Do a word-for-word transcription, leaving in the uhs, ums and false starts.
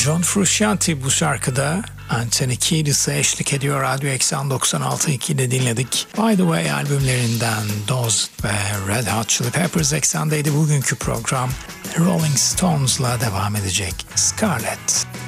John Frusciante bu şarkıda. Anthony Kiedis'e eşlik ediyor. Radyo Eksen doksan altı nokta iki'de dinledik. By the Way albümlerinden Dozed ve Red Hot Chili Peppers Eksen'deydi bugünkü program. Rolling Stones'la devam edecek. Scarlet.